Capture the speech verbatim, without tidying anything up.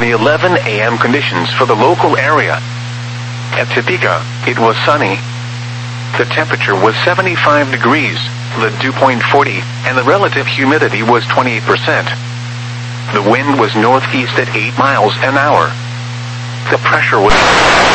the eleven a m conditions for the local area. At Topeka, it was sunny. The temperature was seventy-five degrees, the dew point forty, and the relative humidity was twenty-eight percent. The wind was northeast at eight miles an hour. The pressure was...